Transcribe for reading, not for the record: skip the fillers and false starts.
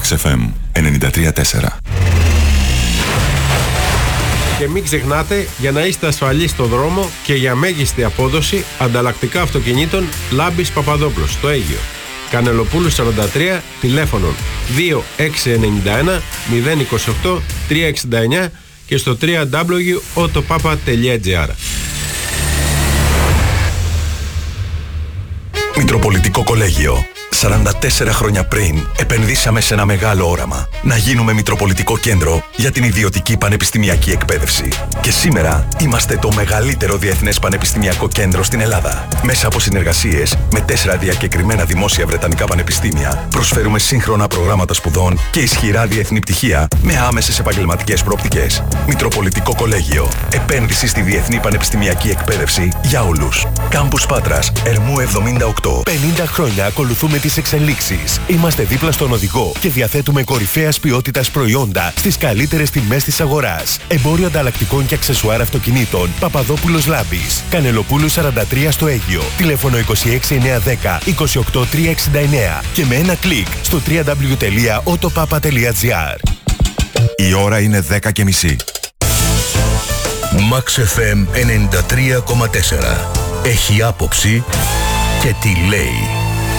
Max FM 93.4. Και μην ξεχνάτε, για να είστε ασφαλείς στο δρόμο και για μέγιστη απόδοση, ανταλλακτικά αυτοκινήτων Λάμπης Παπαδόπουλος στο Αίγυο. Κανελοπούλου 43, τηλέφωνο 2691 028 369 και στο www.autopapa.gr. Μητροπολιτικό Κολέγιο. 44 χρόνια πριν επενδύσαμε σε ένα μεγάλο όραμα. Να γίνουμε Μητροπολιτικό Κέντρο για την ιδιωτική πανεπιστημιακή εκπαίδευση. Και σήμερα είμαστε το μεγαλύτερο διεθνές πανεπιστημιακό κέντρο στην Ελλάδα. Μέσα από συνεργασίες με 4 διακεκριμένα δημόσια βρετανικά πανεπιστήμια, προσφέρουμε σύγχρονα προγράμματα σπουδών και ισχυρά διεθνή πτυχία με άμεσες επαγγελματικές προοπτικές. Μητροπολιτικό Κολέγιο. Επένδυση στη διεθνή πανεπιστημιακή εκπαίδευση για όλους. Κάμπους Πάτρας, Ερμού 78. 50 χρόνια ακολουθούμε τις εξελίξεις. Είμαστε δίπλα στον οδηγό και διαθέτουμε κορυφαίας ποιότητας προϊόντα στις καλύτερες τιμές της αγοράς. Εμπόριο ανταλλακτικών και αξεσουάρ αυτοκινήτων Παπαδόπουλος Λάμπης. Κανελοπούλου 43 στο Αίγυο. Τηλέφωνο 26910 28369 και με ένα κλικ στο www.autopapa.gr. Η ώρα είναι 10:30. Max FM 93,4. Έχει άποψη και τι λέει.